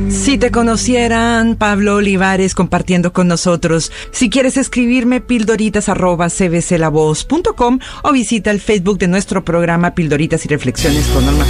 Si te conocieran, Pablo Olivares compartiendo con nosotros. Si quieres escribirme, pildoritas@cbclavoz.com o visita el Facebook de nuestro programa Pildoritas y Reflexiones con Norma